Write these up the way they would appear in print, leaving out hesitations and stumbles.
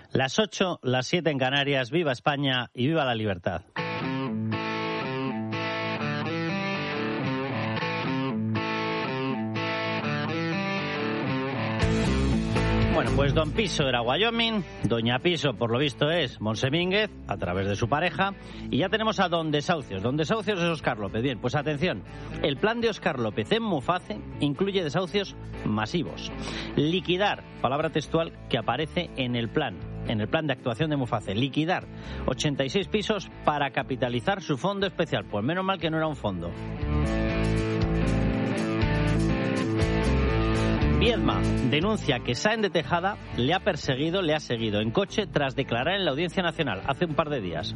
Las 8, las 7 en Canarias. Viva España y viva la libertad. Bueno, pues don Piso era Wyoming, doña Piso, por lo visto, es Montse Mínguez, a través de su pareja, y ya tenemos a don Desahucios. Don Desahucios es Óscar López. Bien, pues atención, el plan de Óscar López en Muface incluye desahucios masivos. Liquidar, palabra textual que aparece en el plan de actuación de Muface, liquidar 86 pisos para capitalizar su fondo especial. Pues menos mal que no era un fondo. Viedma denuncia que Sáenz de Tejada le ha seguido en coche tras declarar en la Audiencia Nacional hace un par de días.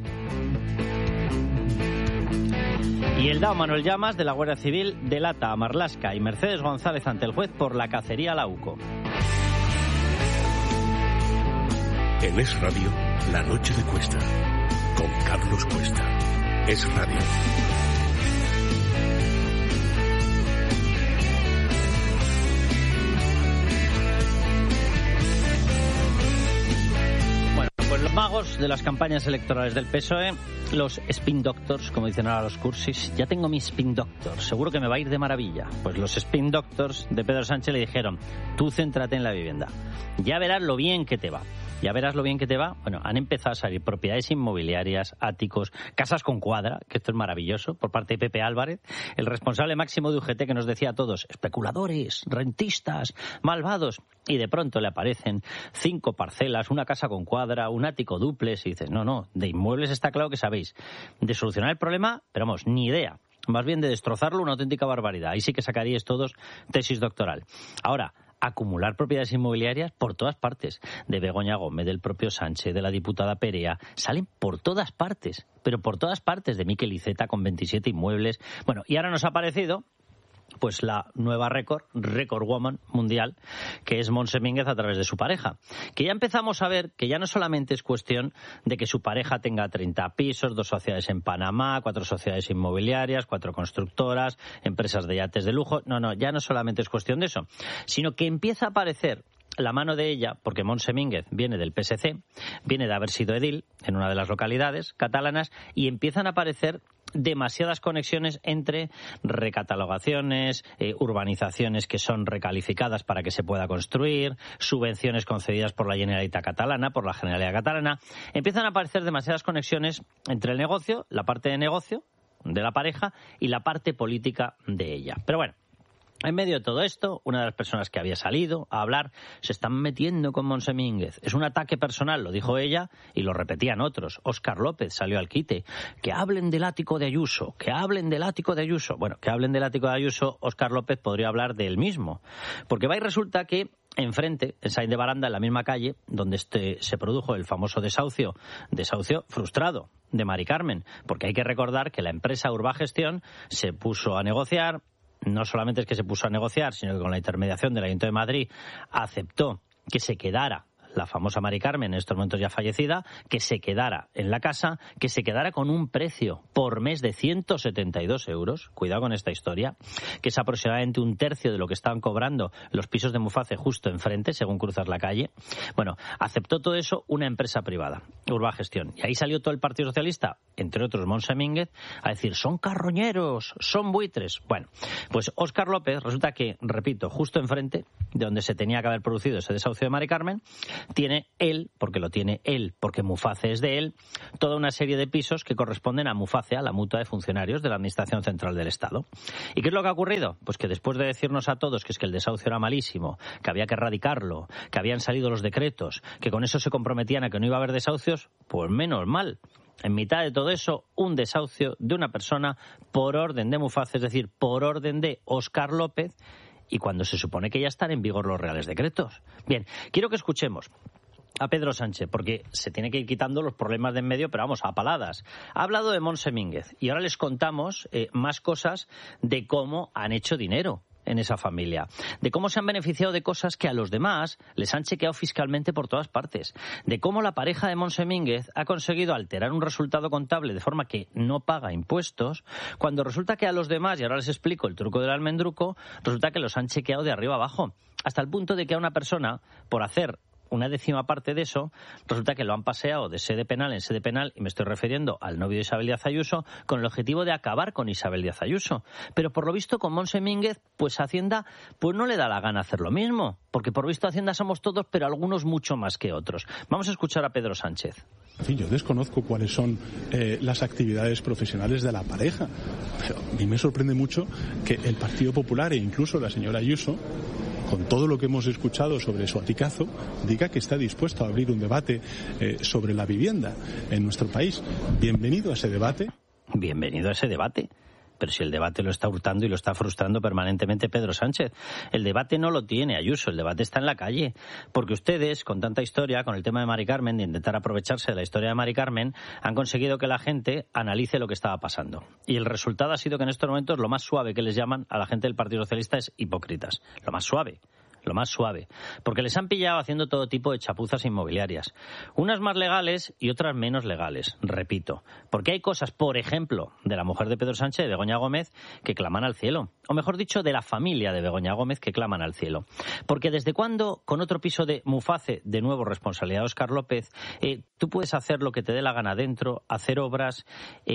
Y el DAO Manuel Llamas, de la Guardia Civil, delata a Marlaska y Mercedes González ante el juez por la cacería a la UCO. En Es Radio, La Noche de Cuesta, con Carlos Cuesta. Es Radio. Pues los magos de las campañas electorales del PSOE, los spin doctors, como dicen ahora los cursis, ya tengo mi spin doctor, seguro que me va a ir de maravilla. Pues los spin doctors de Pedro Sánchez le dijeron, tú céntrate en la vivienda, ya verás lo bien que te va. Ya verás lo bien que te va. Bueno, han empezado a salir propiedades inmobiliarias, áticos, casas con cuadra, que esto es maravilloso, por parte de Pepe Álvarez, el responsable máximo de UGT, que nos decía a todos, especuladores, rentistas, malvados. Y de pronto le aparecen 5 parcelas, una casa con cuadra, un ático dúplex, y dices, no, de inmuebles está claro que sabéis. De solucionar el problema, pero vamos, ni idea. Más bien de destrozarlo, una auténtica barbaridad. Ahí sí que sacaríais todos tesis doctoral. Ahora, acumular propiedades inmobiliarias por todas partes, de Begoña Gómez, del propio Sánchez, de la diputada Perea, salen por todas partes, pero por todas partes, de Miquel Iceta con 27 inmuebles. Bueno, y ahora nos ha aparecido pues la nueva record woman mundial, que es Montse Mínguez a través de su pareja. Que ya empezamos a ver que ya no solamente es cuestión de que su pareja tenga 30 pisos, 2 sociedades en Panamá, 4 sociedades inmobiliarias, 4 constructoras, empresas de yates de lujo. No, ya no solamente es cuestión de eso, sino que empieza a aparecer la mano de ella, porque Montse Mínguez viene del PSC, viene de haber sido edil en una de las localidades catalanas, y empiezan a aparecer demasiadas conexiones entre recatalogaciones, urbanizaciones que son recalificadas para que se pueda construir, subvenciones concedidas por la Generalitat catalana, por la Generalidad catalana. Empiezan a aparecer demasiadas conexiones entre el negocio, la parte de negocio de la pareja y la parte política de ella. Pero bueno, en medio de todo esto, una de las personas que había salido a hablar se están metiendo con Montse Mínguez. Es un ataque personal, lo dijo ella y lo repetían otros. Óscar López salió al quite. Que hablen del ático de Ayuso, que hablen del ático de Ayuso. Bueno, que hablen del ático de Ayuso, Óscar López podría hablar de él mismo. Porque va y resulta que enfrente, en Sáenz de Baranda, en la misma calle donde se produjo el famoso desahucio frustrado de Mari Carmen. Porque hay que recordar que la empresa Urbagestión se puso a negociar. No solamente es que se puso a negociar, sino que con la intermediación del Ayuntamiento de Madrid aceptó que se quedara la famosa Mari Carmen, en estos momentos ya fallecida, que se quedara en la casa, que se quedara con un precio por mes de 172 euros, cuidado con esta historia, que es aproximadamente un tercio de lo que estaban cobrando los pisos de Muface justo enfrente, según cruzas la calle. Bueno, aceptó todo eso una empresa privada, Urbagestión. Y ahí salió todo el Partido Socialista, entre otros Montse Mínguez, a decir, son carroñeros, son buitres. Bueno, pues Óscar López, resulta que, repito, justo enfrente, de donde se tenía que haber producido ese desahucio de Mari Carmen, tiene él, porque lo tiene él, porque Muface es de él, toda una serie de pisos que corresponden a Muface, a la mutua de funcionarios de la Administración Central del Estado. ¿Y qué es lo que ha ocurrido? Pues que después de decirnos a todos que es que el desahucio era malísimo, que había que erradicarlo, que habían salido los decretos, que con eso se comprometían a que no iba a haber desahucios, pues menos mal. En mitad de todo eso, un desahucio de una persona por orden de Muface, es decir, por orden de Óscar López, y cuando se supone que ya están en vigor los reales decretos. Bien, quiero que escuchemos a Pedro Sánchez, porque se tiene que ir quitando los problemas de en medio, pero vamos, a paladas. Ha hablado de Montse Mínguez y ahora les contamos más cosas de cómo han hecho dinero en esa familia, de cómo se han beneficiado de cosas que a los demás les han chequeado fiscalmente por todas partes, de cómo la pareja de Montse Mínguez ha conseguido alterar un resultado contable de forma que no paga impuestos, cuando resulta que a los demás, y ahora les explico el truco del almendruco, resulta que los han chequeado de arriba abajo, hasta el punto de que a una persona, por hacer una décima parte de eso, resulta que lo han paseado de sede penal en sede penal, y me estoy refiriendo al novio de Isabel Díaz Ayuso, con el objetivo de acabar con Isabel Díaz Ayuso. Pero por lo visto con Monse Mínguez, pues Hacienda pues no le da la gana hacer lo mismo, porque por visto Hacienda somos todos, pero algunos mucho más que otros. Vamos a escuchar a Pedro Sánchez. En fin, yo desconozco cuáles son las actividades profesionales de la pareja, pero a mí me sorprende mucho que el Partido Popular e incluso la señora Ayuso, con todo lo que hemos escuchado sobre su aticazo, diga que está dispuesto a abrir un debate sobre la vivienda en nuestro país. Bienvenido a ese debate. Bienvenido a ese debate. Pero si el debate lo está hurtando y lo está frustrando permanentemente Pedro Sánchez. El debate no lo tiene Ayuso, el debate está en la calle. Porque ustedes, con tanta historia, con el tema de Mari Carmen, de intentar aprovecharse de la historia de Mari Carmen, han conseguido que la gente analice lo que estaba pasando. Y el resultado ha sido que en estos momentos lo más suave que les llaman a la gente del Partido Socialista es hipócritas. Lo más suave, porque les han pillado haciendo todo tipo de chapuzas inmobiliarias, unas más legales y otras menos legales, repito, porque hay cosas, por ejemplo, de la mujer de Pedro Sánchez, de Begoña Gómez, que claman al cielo, o mejor dicho, de la familia de Begoña Gómez, que claman al cielo, porque desde cuándo, con otro piso de Muface, de nuevo responsabilidad de Óscar López, tú puedes hacer lo que te dé la gana dentro, hacer obras,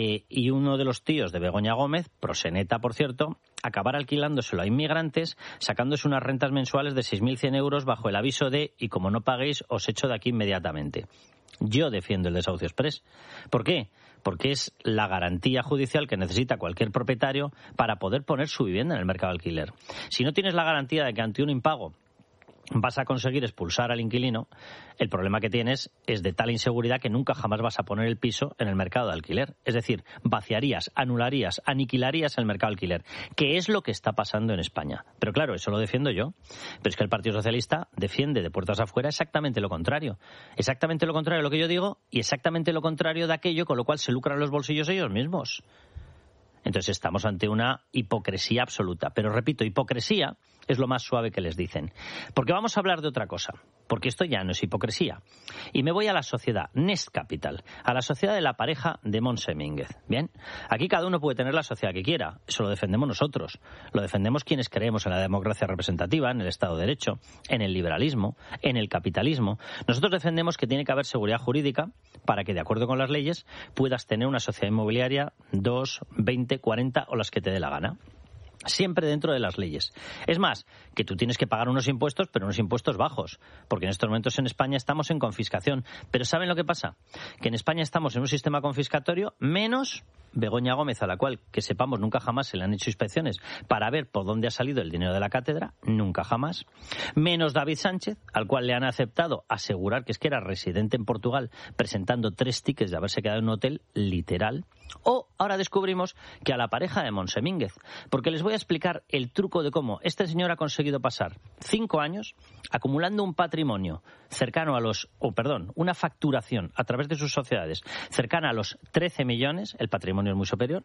y uno de los tíos de Begoña Gómez, proseneta por cierto, acabar alquilándoselo a inmigrantes, sacándose unas rentas mensuales de 6.100 euros bajo el aviso de y como no paguéis os echo de aquí inmediatamente. Yo defiendo el desahucio exprés. ¿Por qué? Porque es la garantía judicial que necesita cualquier propietario para poder poner su vivienda en el mercado de alquiler. Si no tienes la garantía de que ante un impago vas a conseguir expulsar al inquilino, el problema que tienes es de tal inseguridad que nunca jamás vas a poner el piso en el mercado de alquiler. Es decir, vaciarías, anularías, aniquilarías el mercado de alquiler, que es lo que está pasando en España. Pero claro, eso lo defiendo yo. Pero es que el Partido Socialista defiende de puertas afuera exactamente lo contrario. Exactamente lo contrario de lo que yo digo y exactamente lo contrario de aquello con lo cual se lucran los bolsillos ellos mismos. Entonces estamos ante una hipocresía absoluta. Pero repito, hipocresía es lo más suave que les dicen. Porque vamos a hablar de otra cosa. Porque esto ya no es hipocresía. Y me voy a la sociedad Nest Capital, a la sociedad de la pareja de Monse Mínguez. Bien, aquí cada uno puede tener la sociedad que quiera. Eso lo defendemos nosotros. Lo defendemos quienes creemos en la democracia representativa, en el Estado de Derecho, en el liberalismo, en el capitalismo. Nosotros defendemos que tiene que haber seguridad jurídica para que, de acuerdo con las leyes, puedas tener una sociedad inmobiliaria 2, 20, 40 o las que te dé la gana. Siempre dentro de las leyes. Es más, que tú tienes que pagar unos impuestos, pero unos impuestos bajos, porque en estos momentos en España estamos en confiscación. Pero ¿saben lo que pasa? Que en España estamos en un sistema confiscatorio menos Begoña Gómez, a la cual, que sepamos, nunca jamás se le han hecho inspecciones para ver por dónde ha salido el dinero de la cátedra, nunca jamás. Menos David Sánchez, al cual le han aceptado asegurar que es que era residente en Portugal, presentando 3 tickets de haberse quedado en un hotel, literal. O ahora descubrimos que a la pareja de Monse Mínguez, porque les voy a explicar el truco de cómo este señor ha conseguido pasar 5 años acumulando un patrimonio cercano a una facturación a través de sus sociedades cercana a los 13 millones, el patrimonio es muy superior,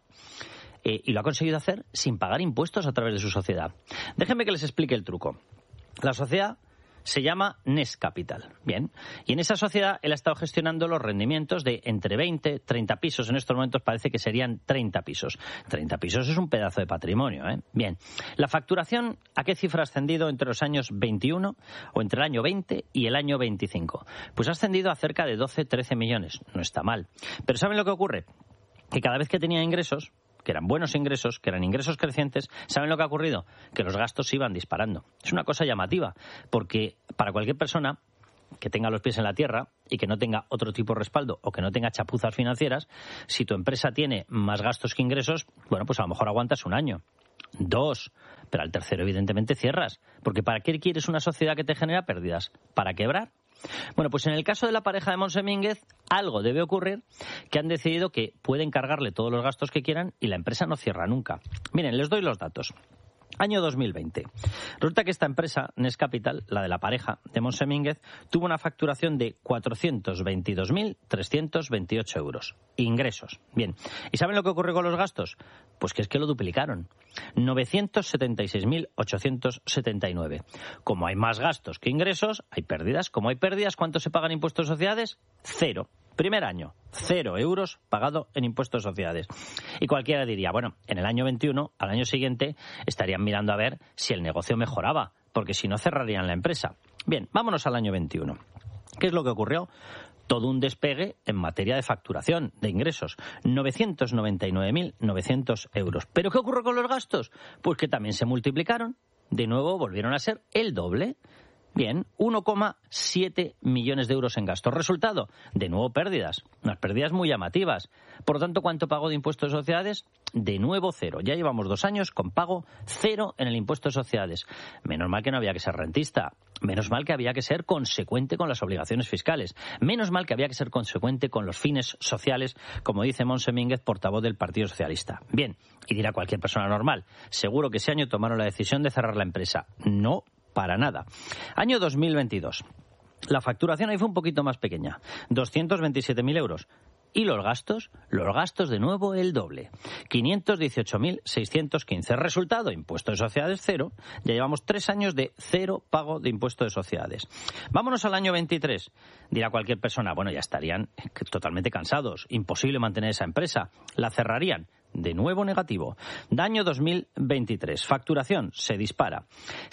y lo ha conseguido hacer sin pagar impuestos a través de su sociedad. Déjenme que les explique el truco. La sociedad se llama Nest Capital. Bien. Y en esa sociedad él ha estado gestionando los rendimientos de entre 20, 30 pisos. En estos momentos parece que serían 30 pisos. 30 pisos es un pedazo de patrimonio, ¿eh? Bien. La facturación, ¿a qué cifra ha ascendido entre los años 21 o entre el año 20 y el año 25? Pues ha ascendido a cerca de 12, 13 millones. No está mal. Pero ¿saben lo que ocurre? Que cada vez que tenía ingresos, que eran buenos ingresos, que eran ingresos crecientes, ¿saben lo que ha ocurrido? Que los gastos se iban disparando. Es una cosa llamativa, porque para cualquier persona que tenga los pies en la tierra y que no tenga otro tipo de respaldo o que no tenga chapuzas financieras, si tu empresa tiene más gastos que ingresos, bueno, pues a lo mejor aguantas 1 año, 2, pero al tercero evidentemente cierras, porque ¿para qué quieres una sociedad que te genera pérdidas? ¿Para quebrar? Bueno, pues en el caso de la pareja de Monse Mínguez, algo debe ocurrir, que han decidido que pueden cargarle todos los gastos que quieran y la empresa no cierra nunca. Miren, les doy los datos. Año 2020. Resulta que esta empresa, Nest Capital, la de la pareja de Monse Mínguez, tuvo una facturación de 422.328 euros. Ingresos. Bien. ¿Y saben lo que ocurrió con los gastos? Pues que es que lo duplicaron. 976.879. Como hay más gastos que ingresos, hay pérdidas. Como hay pérdidas, ¿cuánto se pagan impuestos de sociedades? 0. Primer año, 0 euros pagado en impuestos de sociedades. Y cualquiera diría, bueno, en el año 21, al año siguiente, estarían mirando a ver si el negocio mejoraba, porque si no cerrarían la empresa. Bien, vámonos al año 21. ¿Qué es lo que ocurrió? Todo un despegue en materia de facturación, de ingresos, 999.900 euros. ¿Pero qué ocurrió con los gastos? Pues que también se multiplicaron, de nuevo volvieron a ser el doble. Bien, 1,7 millones de euros en gastos. Resultado, de nuevo pérdidas, unas pérdidas muy llamativas. Por lo tanto, ¿cuánto pagó de impuestos de sociedades? De nuevo cero. Ya llevamos 2 años con pago cero en el impuesto de sociedades. Menos mal que no había que ser rentista. Menos mal que había que ser consecuente con las obligaciones fiscales. Menos mal que había que ser consecuente con los fines sociales, como dice Montse Mínguez, portavoz del Partido Socialista. Bien, y dirá cualquier persona normal, seguro que ese año tomaron la decisión de cerrar la empresa. No, para nada. Año 2022. La facturación ahí fue un poquito más pequeña, 227.000 euros. ¿Y los gastos? Los gastos de nuevo el doble, 518.615. Resultado, impuesto de sociedades cero. Ya llevamos 3 años de cero pago de impuesto de sociedades. Vámonos al año 23. Dirá cualquier persona, bueno, ya estarían totalmente cansados, imposible mantener esa empresa, la cerrarían. De nuevo negativo. Año 2023. Facturación se dispara.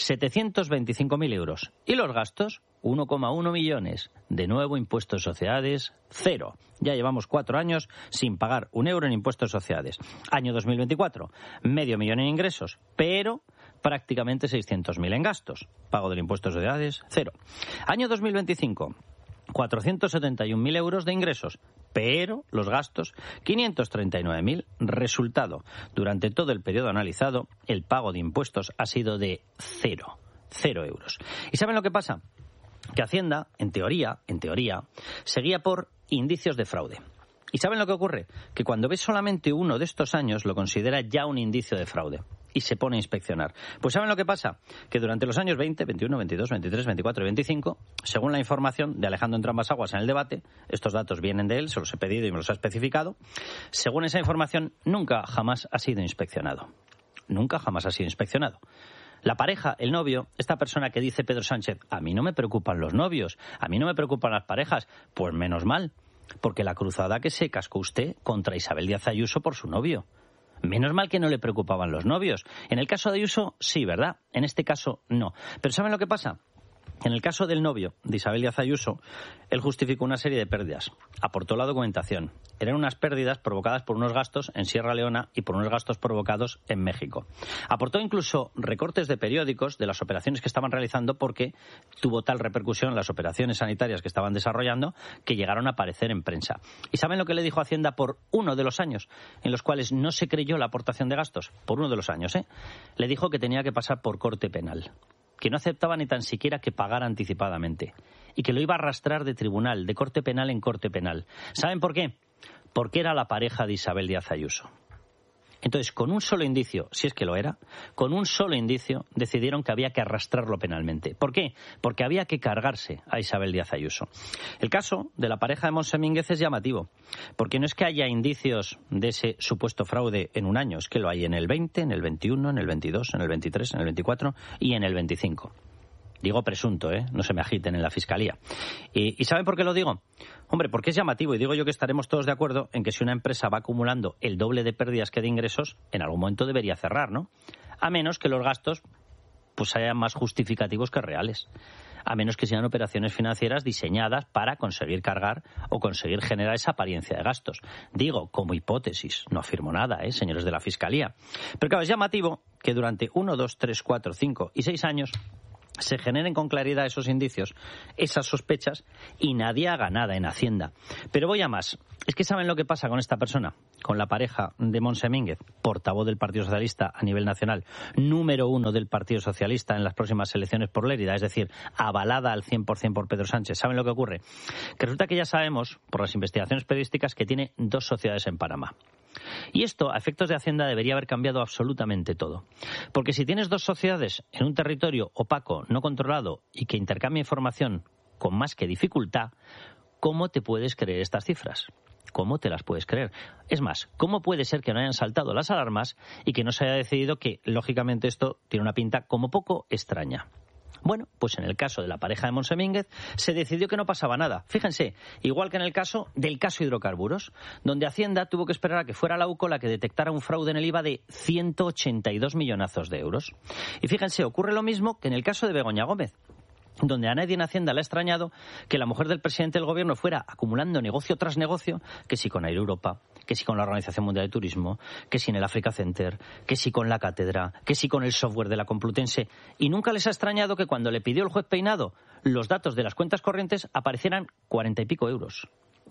725.000 euros. ¿Y los gastos? 1,1 millones. De nuevo impuestos de sociedades, cero. Ya llevamos 4 años sin pagar un euro en impuestos de sociedades. Año 2024. Medio millón en ingresos, pero prácticamente 600.000 en gastos. Pago del impuesto de sociedades, cero. Año 2025. 471.000 euros de ingresos, pero los gastos, 539.000. Resultado, durante todo el periodo analizado, el pago de impuestos ha sido de cero euros. ¿Y saben lo que pasa? Que Hacienda, en teoría, seguía por indicios de fraude. ¿Y saben lo que ocurre? Que cuando ves solamente uno de estos años, lo considera ya un indicio de fraude y se pone a inspeccionar. Pues ¿saben lo que pasa? Que durante los años 20, 21, 22, 23, 24 y 25, según la información de Alejandro Entrambas-Aguas en el debate, estos datos vienen de él, se los he pedido y me los ha especificado, según esa información, nunca jamás ha sido inspeccionado. Nunca jamás ha sido inspeccionado. La pareja, el novio, esta persona que dice Pedro Sánchez, a mí no me preocupan los novios, a mí no me preocupan las parejas, pues menos mal, porque la cruzada que se cascó usted contra Isabel Díaz Ayuso por su novio. Menos mal que no le preocupaban los novios. En el caso de Ayuso, sí, ¿verdad? En este caso, no. Pero ¿saben lo que pasa? En el caso del novio de Isabel Díaz Ayuso, él justificó una serie de pérdidas. Aportó la documentación. Eran unas pérdidas provocadas por unos gastos en Sierra Leona y por unos gastos provocados en México. Aportó incluso recortes de periódicos de las operaciones que estaban realizando porque tuvo tal repercusión las operaciones sanitarias que estaban desarrollando que llegaron a aparecer en prensa. ¿Y saben lo que le dijo Hacienda por uno de los años en los cuales no se creyó la aportación de gastos? Por uno de los años, Le dijo que tenía que pasar por corte penal, que no aceptaba ni tan siquiera que pagara anticipadamente y que lo iba a arrastrar de tribunal, de corte penal en corte penal. ¿Saben por qué? Porque era la pareja de Isabel Díaz Ayuso. Entonces, con un solo indicio, si es que lo era, con un solo indicio decidieron que había que arrastrarlo penalmente. ¿Por qué? Porque había que cargarse a Isabel Díaz Ayuso. El caso de la pareja de Montse Mínguez es llamativo, porque no es que haya indicios de ese supuesto fraude en un año, es que lo hay en el 20, en el 21, en el 22, en el 23, en el 24 y en el 25. Digo presunto, no se me agiten en la Fiscalía. ¿Y saben por qué lo digo? Hombre, porque es llamativo y digo yo que estaremos todos de acuerdo en que si una empresa va acumulando el doble de pérdidas que de ingresos, en algún momento debería cerrar, ¿no? A menos que los gastos pues sean más justificativos que reales. A menos que sean operaciones financieras diseñadas para conseguir cargar o conseguir generar esa apariencia de gastos. Digo, como hipótesis, no afirmo nada, señores de la Fiscalía. Pero claro, es llamativo que durante 1, 2, 3, 4, 5 y 6 años se generen con claridad esos indicios, esas sospechas, y nadie haga nada en Hacienda. Pero voy a más. Es que ¿saben lo que pasa con esta persona? Con la pareja de Montse Mínguez, portavoz del Partido Socialista a nivel nacional, número 1 del Partido Socialista en las próximas elecciones por Lérida, es decir, avalada al 100% por Pedro Sánchez. ¿Saben lo que ocurre? Que resulta que ya sabemos, por las investigaciones periodísticas, que tiene 2 sociedades en Panamá. Y esto, a efectos de Hacienda, debería haber cambiado absolutamente todo. Porque si tienes 2 sociedades en un territorio opaco, no controlado y que intercambia información con más que dificultad, ¿cómo te puedes creer estas cifras? ¿Cómo te las puedes creer? Es más, ¿cómo puede ser que no hayan saltado las alarmas y que no se haya decidido que, lógicamente, esto tiene una pinta como poco extraña? Bueno, pues en el caso de la pareja de Montse Mínguez se decidió que no pasaba nada. Fíjense, igual que en el caso del caso hidrocarburos, donde Hacienda tuvo que esperar a que fuera la UCO la que detectara un fraude en el IVA de 182 millonazos de euros. Y fíjense, ocurre lo mismo que en el caso de Begoña Gómez. donde a nadie en Hacienda le ha extrañado que la mujer del presidente del gobierno fuera acumulando negocio tras negocio, que si con Air Europa, que si con la Organización Mundial de Turismo, que si en el Africa Center, que si con la cátedra, que si con el software de la Complutense, y nunca les ha extrañado que cuando le pidió el juez Peinado los datos de las cuentas corrientes aparecieran 40 y pico euros.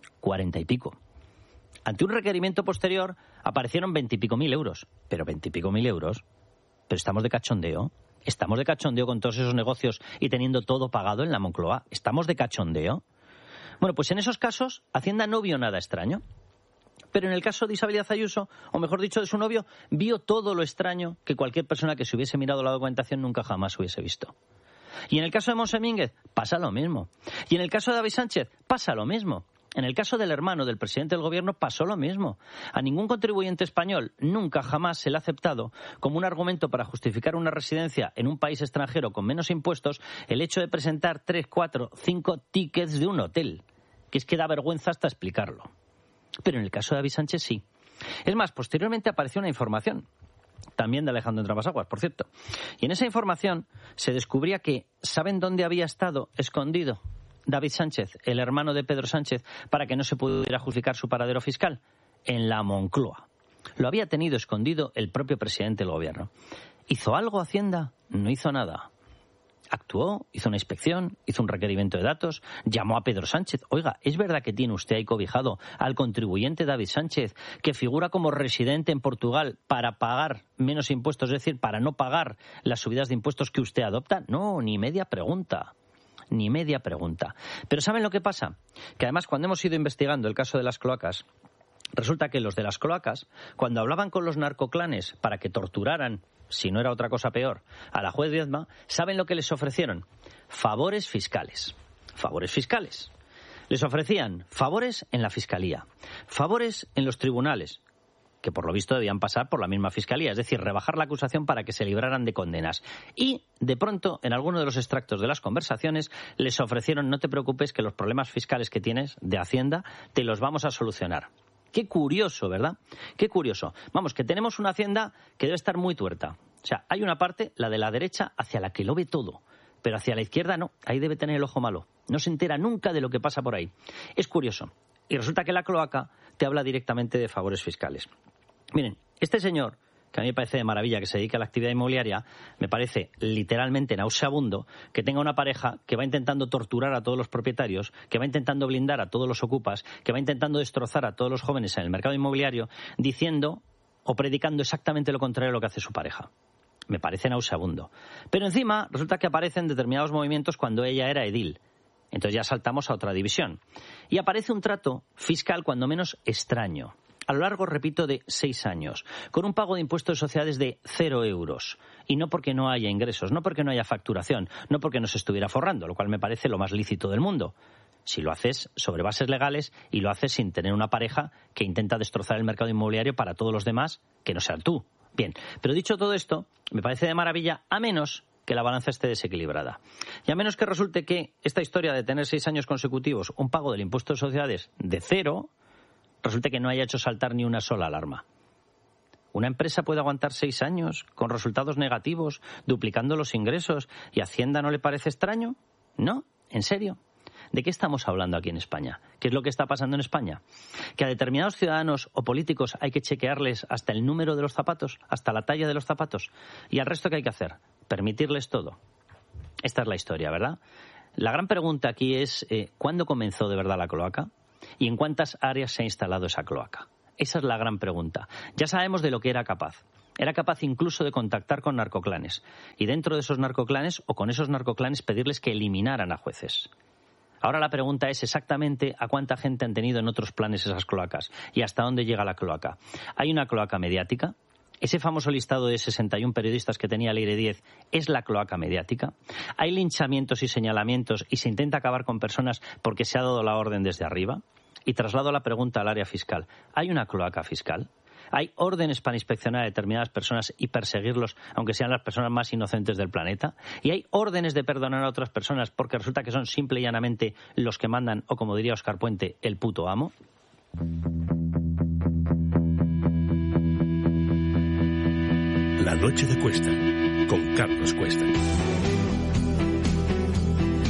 40 y pico. Ante un requerimiento posterior aparecieron 20 y pico mil euros. Pero 20 y pico mil euros. Pero estamos de cachondeo. Estamos de cachondeo con todos esos negocios y teniendo todo pagado en la Moncloa. ¿Estamos de cachondeo? Bueno, pues en esos casos Hacienda no vio nada extraño. Pero en el caso de Isabel Díaz Ayuso, o mejor dicho de su novio, vio todo lo extraño que cualquier persona que se hubiese mirado la documentación nunca jamás hubiese visto. Y en el caso de Mons Domínguez pasa lo mismo. Y en el caso de David Sánchez pasa lo mismo. En el caso del hermano del presidente del gobierno pasó lo mismo. A ningún contribuyente español nunca jamás se le ha aceptado como un argumento para justificar una residencia en un país extranjero con menos impuestos el hecho de presentar 3, 4, 5 tickets de un hotel. Que es que da vergüenza hasta explicarlo. Pero en el caso de David Sánchez sí. Es más, posteriormente apareció una información, también de Alejandro Entramasaguas, por cierto. Y en esa información se descubría que, ¿saben dónde había estado escondido David Sánchez, el hermano de Pedro Sánchez, para que no se pudiera justificar su paradero fiscal? En la Moncloa. Lo había tenido escondido el propio presidente del gobierno. ¿Hizo algo Hacienda? No hizo nada. Actuó, hizo una inspección, hizo un requerimiento de datos, llamó a Pedro Sánchez. Oiga, ¿es verdad que tiene usted ahí cobijado al contribuyente David Sánchez, que figura como residente en Portugal para pagar menos impuestos, es decir, para no pagar las subidas de impuestos que usted adopta? No, ni media pregunta. Ni media pregunta. Pero ¿saben lo que pasa? Que además cuando hemos ido investigando el caso de las cloacas, resulta que los de las cloacas, cuando hablaban con los narcoclanes para que torturaran, si no era otra cosa peor, a la juez Viedma, ¿saben lo que les ofrecieron? Favores fiscales. Favores fiscales. Les ofrecían favores en la fiscalía, favores en los tribunales, que por lo visto debían pasar por la misma fiscalía, es decir, rebajar la acusación para que se libraran de condenas. Y, de pronto, en alguno de los extractos de las conversaciones, les ofrecieron: no te preocupes, que los problemas fiscales que tienes de Hacienda te los vamos a solucionar. Qué curioso, ¿verdad? Qué curioso. Vamos, que tenemos una Hacienda que debe estar muy tuerta. O sea, hay una parte, la de la derecha, hacia la que lo ve todo, pero hacia la izquierda no. Ahí debe tener el ojo malo. No se entera nunca de lo que pasa por ahí. Es curioso. Y resulta que la cloaca te habla directamente de favores fiscales. Miren, este señor, que a mí me parece de maravilla que se dedique a la actividad inmobiliaria, me parece literalmente nauseabundo que tenga una pareja que va intentando torturar a todos los propietarios, que va intentando blindar a todos los ocupas, que va intentando destrozar a todos los jóvenes en el mercado inmobiliario, diciendo o predicando exactamente lo contrario a lo que hace su pareja. Me parece nauseabundo. Pero encima resulta que aparecen determinados movimientos cuando ella era edil. Entonces ya saltamos a otra división. Y aparece un trato fiscal cuando menos extraño. A lo largo, repito, de 6 años, con un pago de impuestos de sociedades de 0 euros. Y no porque no haya ingresos, no porque no haya facturación, no porque no se estuviera forrando, lo cual me parece lo más lícito del mundo. Si lo haces sobre bases legales y lo haces sin tener una pareja que intenta destrozar el mercado inmobiliario para todos los demás, que no sean tú. Bien, pero dicho todo esto, me parece de maravilla, a menos que la balanza esté desequilibrada. Y a menos que resulte que esta historia de tener 6 años consecutivos un pago del impuesto de sociedades de 0... resulta que no haya hecho saltar ni una sola alarma. ¿Una empresa puede aguantar 6 años con resultados negativos, duplicando los ingresos, y a Hacienda no le parece extraño? ¿No? ¿En serio? ¿De qué estamos hablando aquí en España? ¿Qué es lo que está pasando en España? ¿Que a determinados ciudadanos o políticos hay que chequearles hasta el número de los zapatos, hasta la talla de los zapatos? ¿Y al resto qué hay que hacer? ¿Permitirles todo? Esta es la historia, ¿verdad? La gran pregunta aquí es, ¿cuándo comenzó de verdad la cloaca? ¿Y en cuántas áreas se ha instalado esa cloaca? Esa es la gran pregunta. Ya sabemos de lo que era capaz. Era capaz incluso de contactar con narcoclanes. Y dentro de esos narcoclanes, o con esos narcoclanes, pedirles que eliminaran a jueces. Ahora la pregunta es exactamente a cuánta gente han tenido en otros planes esas cloacas y hasta dónde llega la cloaca. ¿Hay una cloaca mediática? ¿Ese famoso listado de 61 periodistas que tenía Leire 10 es la cloaca mediática? ¿Hay linchamientos y señalamientos y se intenta acabar con personas porque se ha dado la orden desde arriba? Y traslado la pregunta al área fiscal. ¿Hay una cloaca fiscal? ¿Hay órdenes para inspeccionar a determinadas personas y perseguirlos, aunque sean las personas más inocentes del planeta? ¿Y hay órdenes de perdonar a otras personas porque resulta que son simple y llanamente los que mandan, o como diría Óscar Puente, el puto amo? La noche de Cuesta, con Carlos Cuesta.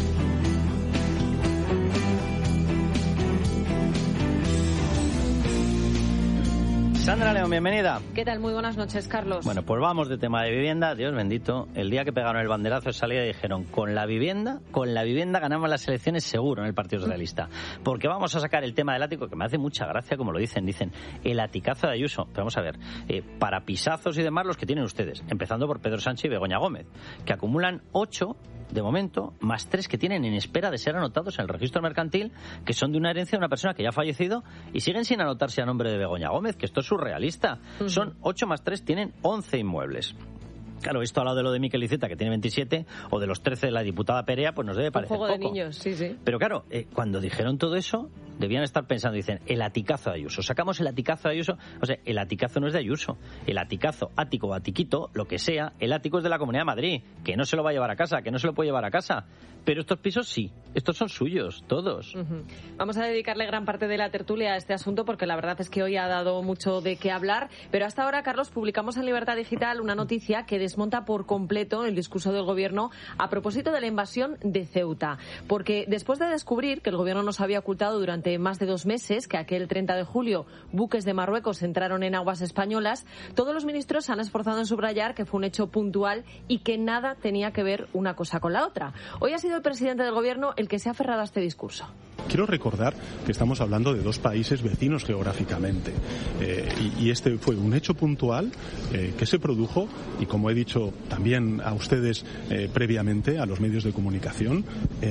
Sandra León, bienvenida. ¿Qué tal? Muy buenas noches, Carlos. Bueno, pues vamos de tema de vivienda. Dios bendito, el día que pegaron el banderazo de salida dijeron, con la vivienda ganamos las elecciones seguro en el Partido Socialista. Porque vamos a sacar el tema del ático, que me hace mucha gracia como lo dicen el aticazo de Ayuso. Pero vamos a ver, para pisazos y demás los que tienen ustedes, empezando por Pedro Sánchez y Begoña Gómez, que acumulan 8 de momento, más 3 que tienen en espera de ser anotados en el registro mercantil, que son de una herencia de una persona que ya ha fallecido y siguen sin anotarse a nombre de Begoña Gómez, que esto es surrealista. Son 8 más 3, tienen 11 inmuebles. Claro, esto al lado de lo de Miquel Iceta, que tiene 27, o de los 13 de la diputada Perea, pues nos debe parecer poco. Un juego de niños, sí, sí. Pero claro, cuando dijeron todo eso, debían estar pensando, dicen, el aticazo de Ayuso. Sacamos el aticazo de Ayuso. O sea, el aticazo no es de Ayuso. El aticazo, ático o atiquito, lo que sea, el ático es de la Comunidad de Madrid, que no se lo va a llevar a casa, que no se lo puede llevar a casa. Pero estos pisos sí, estos son suyos, todos. Vamos a dedicarle gran parte de la tertulia a este asunto porque la verdad es que hoy ha dado mucho de qué hablar. Pero hasta ahora, Carlos, publicamos en Libertad Digital una noticia que desmonta por completo el discurso del Gobierno a propósito de la invasión de Ceuta. Porque después de descubrir que el Gobierno nos había ocultado durante más de 2 meses que aquel 30 de julio buques de Marruecos entraron en aguas españolas, todos los ministros se han esforzado en subrayar que fue un hecho puntual y que nada tenía que ver una cosa con la otra. Hoy ha sido el presidente del Gobierno el que se ha aferrado a este discurso. Quiero recordar que estamos hablando de 2 países vecinos geográficamente y este fue un hecho puntual que se produjo y, como he dicho también a ustedes previamente, a los medios de comunicación,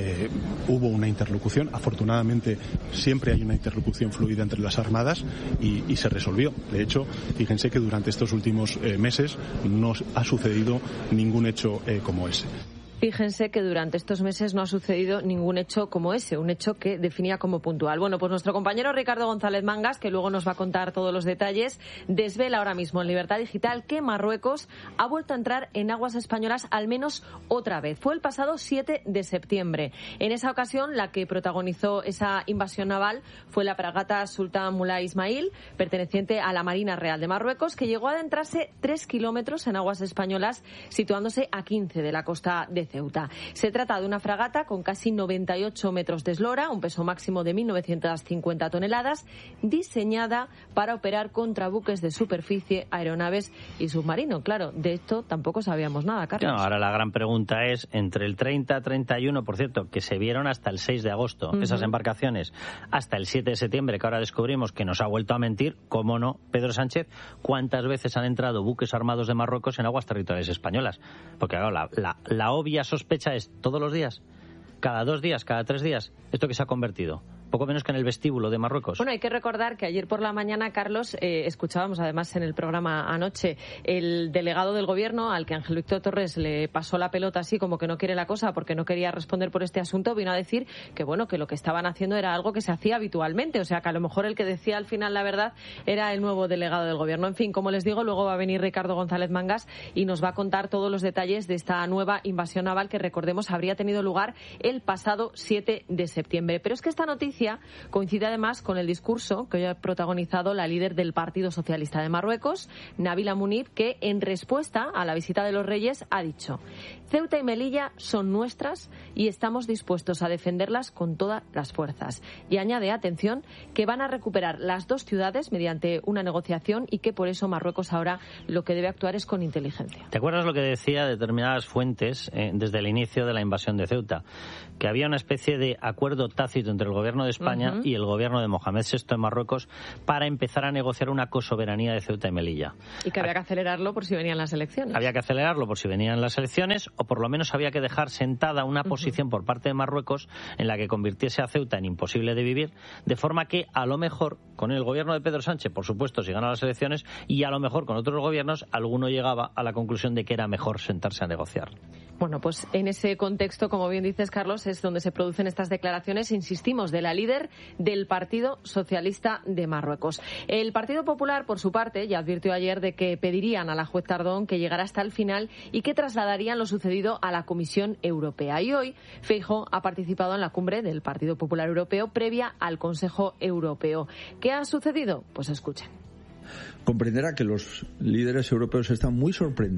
hubo una interlocución. Afortunadamente siempre hay una interlocución fluida entre las armadas y se resolvió. De hecho, fíjense que durante estos últimos meses no ha sucedido ningún hecho como ese. Fíjense que durante estos meses no ha sucedido ningún hecho como ese, un hecho que definía como puntual. Bueno, pues nuestro compañero Ricardo González Mangas, que luego nos va a contar todos los detalles, desvela ahora mismo en Libertad Digital que Marruecos ha vuelto a entrar en aguas españolas al menos otra vez. Fue el pasado 7 de septiembre. En esa ocasión, la que protagonizó esa invasión naval fue la fragata Sultan Moulay Ismail, perteneciente a la Marina Real de Marruecos, que llegó a adentrarse 3 kilómetros en aguas españolas, situándose a 15 de la costa de Ceuta. Se trata de una fragata con casi 98 metros de eslora, un peso máximo de 1.950 toneladas, diseñada para operar contra buques de superficie, aeronaves y submarinos. Claro, de esto tampoco sabíamos nada, Carlos. No, ahora la gran pregunta es, entre el 30 31, por cierto, que se vieron hasta el 6 de agosto, esas embarcaciones, hasta el 7 de septiembre, que ahora descubrimos que nos ha vuelto a mentir, cómo no, Pedro Sánchez, ¿cuántas veces han entrado buques armados de Marruecos en aguas territoriales españolas? Porque claro, la obvia sospecha es todos los días, cada 2 días, cada 3 días, esto que se ha convertido. Poco menos que en el vestíbulo de Marruecos. Bueno, hay que recordar que ayer por la mañana, Carlos, escuchábamos además en el programa anoche el delegado del Gobierno, al que Ángel Víctor Torres le pasó la pelota así como que no quiere la cosa porque no quería responder por este asunto, vino a decir que bueno, que lo que estaban haciendo era algo que se hacía habitualmente, o sea que a lo mejor el que decía al final la verdad era el nuevo delegado del Gobierno. En fin, como les digo, luego va a venir Ricardo González Mangas y nos va a contar todos los detalles de esta nueva invasión naval que, recordemos, habría tenido lugar el pasado 7 de septiembre. Pero es que esta noticia coincide además con el discurso que hoy ha protagonizado la líder del Partido Socialista de Marruecos, Nabila Mounib, que en respuesta a la visita de los Reyes ha dicho: Ceuta y Melilla son nuestras y estamos dispuestos a defenderlas con todas las fuerzas. Y añade, atención, que van a recuperar las 2 ciudades mediante una negociación y que por eso Marruecos ahora lo que debe actuar es con inteligencia. ¿Te acuerdas lo que decía determinadas fuentes desde el inicio de la invasión de Ceuta? Que había una especie de acuerdo tácito entre el Gobierno de España y el gobierno de Mohamed VI en Marruecos para empezar a negociar una cosoberanía de Ceuta y Melilla. Y que había que acelerarlo por si venían las elecciones. Había que acelerarlo por si venían las elecciones, o por lo menos había que dejar sentada una posición por parte de Marruecos en la que convirtiese a Ceuta en imposible de vivir, de forma que a lo mejor con el gobierno de Pedro Sánchez, por supuesto, si gana las elecciones, y a lo mejor con otros gobiernos, alguno llegaba a la conclusión de que era mejor sentarse a negociar. Bueno, pues en ese contexto, como bien dices, Carlos, es donde se producen estas declaraciones, insistimos, de la líder del Partido Socialista de Marruecos. El Partido Popular, por su parte, ya advirtió ayer de que pedirían a la juez Tardón que llegara hasta el final y que trasladarían lo sucedido a la Comisión Europea. Y hoy Feijóo ha participado en la cumbre del Partido Popular Europeo previa al Consejo Europeo. ¿Qué ha sucedido? Pues escuchen. Comprenderá que los líderes europeos están muy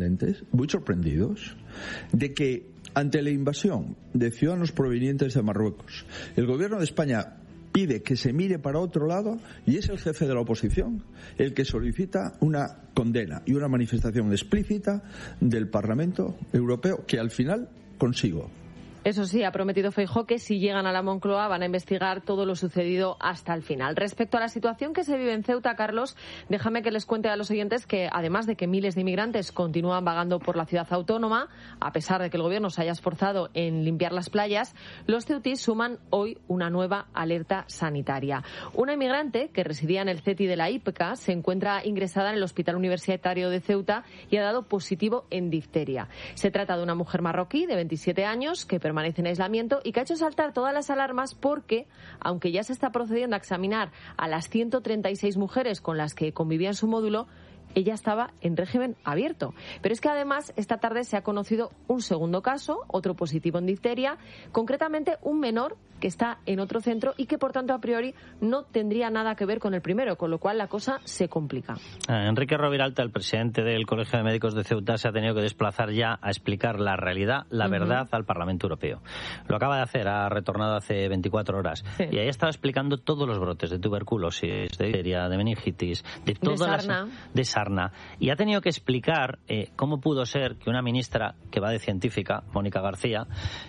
sorprendidos de que ante la invasión de ciudadanos provenientes de Marruecos, el gobierno de España pide que se mire para otro lado y es el jefe de la oposición el que solicita una condena y una manifestación explícita del Parlamento Europeo que al final consigo. Eso sí, ha prometido Feijóo que si llegan a la Moncloa van a investigar todo lo sucedido hasta el final. Respecto a la situación que se vive en Ceuta, Carlos, déjame que les cuente a los oyentes que además de que miles de inmigrantes continúan vagando por la ciudad autónoma, a pesar de que el gobierno se haya esforzado en limpiar las playas, los ceutíes suman hoy una nueva alerta sanitaria. Una inmigrante que residía en el CETI de la IPCA se encuentra ingresada en el Hospital Universitario de Ceuta y ha dado positivo en difteria. Se trata de una mujer marroquí de 27 años que permanece en aislamiento y que ha hecho saltar todas las alarmas porque, aunque ya se está procediendo a examinar a las 136 mujeres con las que convivía en su módulo, ella estaba en régimen abierto. Pero es que además esta tarde se ha conocido un segundo caso, otro positivo en difteria, concretamente un menor que está en otro centro y que por tanto a priori no tendría nada que ver con el primero, con lo cual la cosa se complica. Enrique Roviralta, el presidente del Colegio de Médicos de Ceuta, se ha tenido que desplazar ya a explicar la realidad, la verdad al Parlamento Europeo. Lo acaba de hacer, ha retornado hace 24 horas. Sí. Y ahí estaba explicando todos los brotes de tuberculosis, de difteria, de meningitis, de todas de sarna. Y ha tenido que explicar cómo pudo ser que una ministra que va de científica, Mónica García,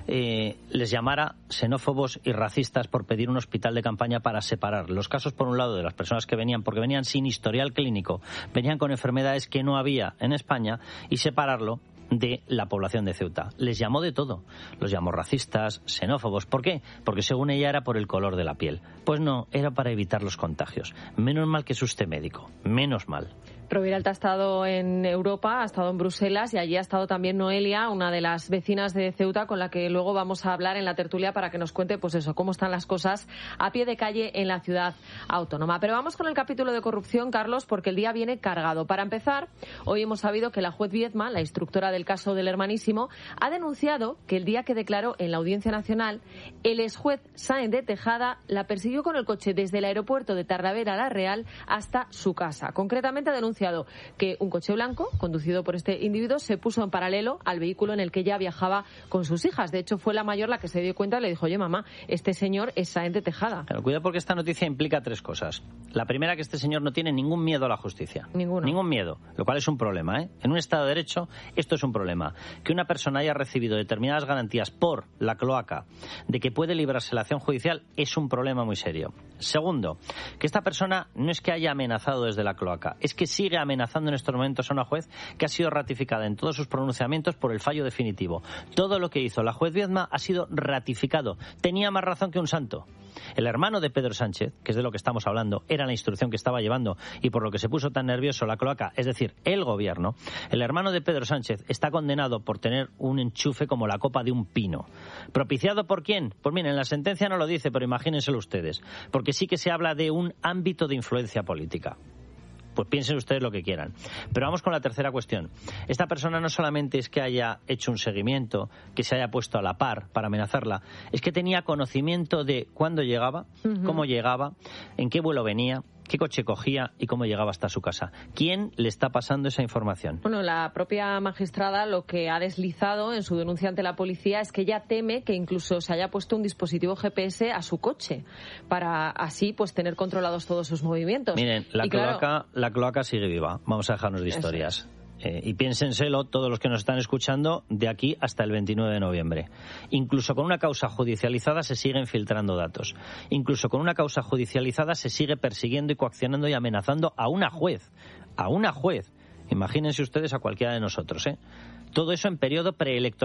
les llamara xenófobos y racistas por pedir un hospital de campaña para separar los casos, por un lado, de las personas que venían porque venían sin historial clínico, venían con enfermedades que no había en España, y separarlo de la población de Ceuta. Les llamó de todo. Los llamó racistas, xenófobos. ¿Por qué? Porque según ella era por el color de la piel. Pues no, era para evitar los contagios. Menos mal que es usted médico. Menos mal. Roviralta ha estado en Europa, ha estado en Bruselas y allí ha estado también Noelia, una de las vecinas de Ceuta con la que luego vamos a hablar en la tertulia para que nos cuente, pues eso, cómo están las cosas a pie de calle en la ciudad autónoma. Pero vamos con el capítulo de corrupción, Carlos, porque el día viene cargado. Para empezar, hoy hemos sabido que la juez Viedma, la instructora del caso del Hermanísimo, ha denunciado que el día que declaró en la Audiencia Nacional, el exjuez Sáenz de Tejada la persiguió con el coche desde el aeropuerto de Talavera la Real hasta su casa. Concretamente ha denunciado que un coche blanco, conducido por este individuo, se puso en paralelo al vehículo en el que ella viajaba con sus hijas. De hecho, fue la mayor la que se dio cuenta y le dijo: oye, mamá, este señor es Sáenz de Tejada. Pero cuidado, porque esta noticia implica tres cosas. La primera, que este señor no tiene ningún miedo a la justicia. Ninguno. Ningún miedo, lo cual es un problema, ¿eh? En un Estado de Derecho esto es un problema. Que una persona haya recibido determinadas garantías por la cloaca de que puede librarse la acción judicial es un problema muy serio. Segundo, que esta persona no es que haya amenazado desde la cloaca, es que sigue amenazando en estos momentos a una juez que ha sido ratificada en todos sus pronunciamientos por el fallo definitivo. Todo lo que hizo la juez Viedma ha sido ratificado. Tenía más razón que un santo. El hermano de Pedro Sánchez, que es de lo que estamos hablando, era la instrucción que estaba llevando y por lo que se puso tan nervioso la cloaca, es decir, el gobierno. El hermano de Pedro Sánchez está condenado por tener un enchufe como la copa de un pino. ¿Propiciado por quién? Pues miren, la sentencia no lo dice, pero imagínenselo ustedes, porque sí que se habla de un ámbito de influencia política. Pues piensen ustedes lo que quieran. Pero vamos con la tercera cuestión. Esta persona no solamente es que haya hecho un seguimiento, que se haya puesto a la par para amenazarla, es que tenía conocimiento de cuándo llegaba, cómo llegaba, en qué vuelo venía, qué coche cogía y cómo llegaba hasta su casa. ¿Quién le está pasando esa información? Bueno, la propia magistrada lo que ha deslizado en su denuncia ante la policía es que ella teme que incluso se haya puesto un dispositivo GPS a su coche para así pues tener controlados todos sus movimientos. Miren, la cloaca sigue viva. Vamos a dejarnos de historias. Y piénsenselo todos los que nos están escuchando de aquí hasta el 29 de noviembre. Incluso con una causa judicializada se siguen filtrando datos. Incluso con una causa judicializada se sigue persiguiendo y coaccionando y amenazando a una juez. A una juez. Imagínense ustedes a cualquiera de nosotros, ¿eh? Todo eso en periodo preelectoral.